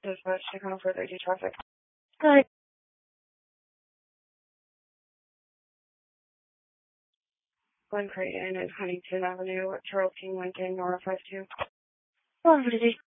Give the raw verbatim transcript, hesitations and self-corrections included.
Dispatch to come for thirty traffic. Hi. Glen Creighton and Huntington Avenue, Charles King Lincoln, Nora five two. Well,